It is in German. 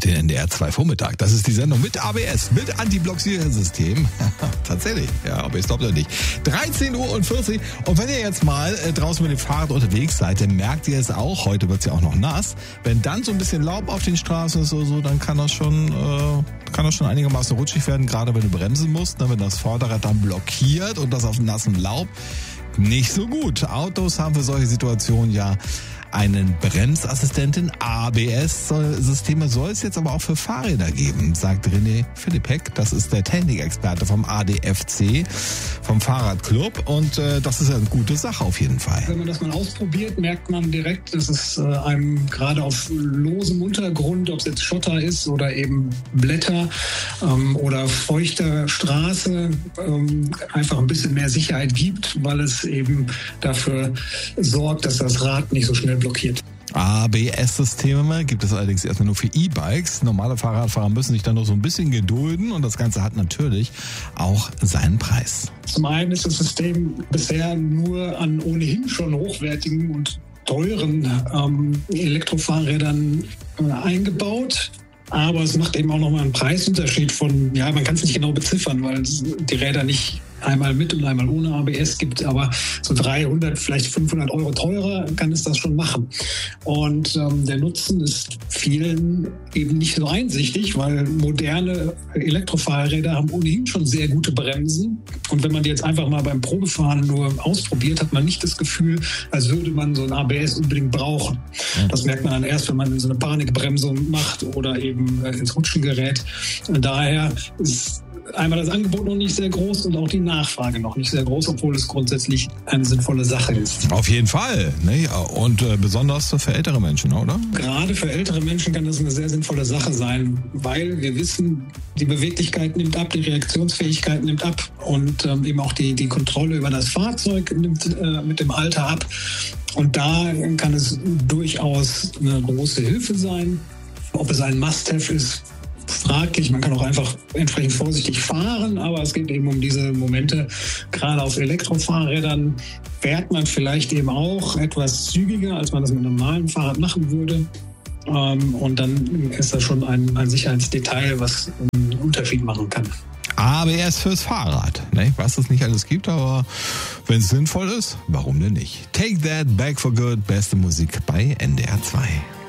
hört den NDR 2 Vormittag. Das ist die Sendung mit ABS, mit Anti-Blockiersystem. Tatsächlich, ja, aber ich glaube nicht. 13:40 Uhr. Und wenn ihr jetzt mal draußen mit dem Fahrrad unterwegs seid, dann merkt ihr es auch. Heute wird es ja auch noch nass. Wenn dann so ein bisschen Laub auf den Straßen ist oder so, dann kann das schon einigermaßen rutschig werden, gerade wenn du bremsen musst. Ne, wenn das Vorderrad dann blockiert und das auf dem nassen Laub, nicht so gut. Autos haben für solche Situationen ja einen Bremsassistenten. ABS-Systeme soll es jetzt aber auch für Fahrräder geben, sagt René Philippek. Das ist der Technikexperte vom ADFC, vom Fahrradclub. Und das ist ja eine gute Sache auf jeden Fall. Wenn man das mal ausprobiert, merkt man direkt, dass es einem gerade auf losem Untergrund, ob es jetzt Schotter ist oder eben Blätter oder feuchter Straße, einfach ein bisschen mehr Sicherheit gibt, weil es eben dafür sorgt, dass das Rad nicht so schnell blockiert. ABS-Systeme gibt es allerdings erstmal nur für E-Bikes. Normale Fahrradfahrer müssen sich dann noch so ein bisschen gedulden und das Ganze hat natürlich auch seinen Preis. Zum einen ist das System bisher nur an ohnehin schon hochwertigen und teuren Elektrofahrrädern eingebaut. Aber es macht eben auch nochmal einen Preisunterschied von, ja, man kann es nicht genau beziffern, weil es die Räder nicht einmal mit und einmal ohne ABS gibt, aber so 300, vielleicht 500 Euro teurer kann es das schon machen. Und der Nutzen ist vielen eben nicht so einsichtig, weil moderne Elektrofahrräder haben ohnehin schon sehr gute Bremsen. Und wenn man die jetzt einfach mal beim Probefahren nur ausprobiert, hat man nicht das Gefühl, als würde man so ein ABS unbedingt brauchen. Das merkt man dann erst, wenn man so eine Panikbremsung macht oder eben ins Rutschen gerät. Daher ist einmal das Angebot noch nicht sehr groß und auch die Nachfrage noch nicht sehr groß, obwohl es grundsätzlich eine sinnvolle Sache ist. Auf jeden Fall. Ne? Und besonders für ältere Menschen, oder? Gerade für ältere Menschen kann das eine sehr sinnvolle Sache sein, weil wir wissen, die Beweglichkeit nimmt ab, die Reaktionsfähigkeit nimmt ab und eben auch die Kontrolle über das Fahrzeug nimmt mit dem Alter ab. Und da kann es durchaus eine große Hilfe sein. Ob es ein Must-Have ist, fraglich. Man kann auch einfach entsprechend vorsichtig fahren, aber es geht eben um diese Momente. Gerade auf Elektrofahrrädern fährt man vielleicht eben auch etwas zügiger, als man das mit einem normalen Fahrrad machen würde. Und dann ist das schon ein Sicherheitsdetail, was einen Unterschied machen kann. ABS fürs Fahrrad. Ne? Was es nicht alles gibt, aber wenn es sinnvoll ist, warum denn nicht? Take That, Back for Good, beste Musik bei NDR 2.